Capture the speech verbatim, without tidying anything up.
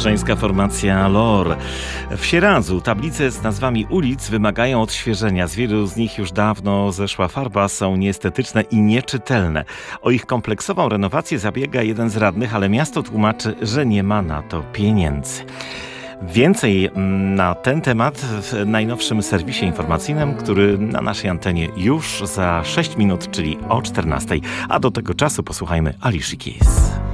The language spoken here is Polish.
żeńska formacja Lore. W Sieradzu tablice z nazwami ulic wymagają odświeżenia. Z wielu z nich już dawno zeszła farba, są nieestetyczne i nieczytelne. O ich kompleksową renowację zabiega jeden z radnych, ale miasto tłumaczy, że nie ma na to pieniędzy. Więcej na ten temat w najnowszym serwisie informacyjnym, który na naszej antenie już za sześć minut, czyli o czternastej. A do tego czasu posłuchajmy Alicia Keys.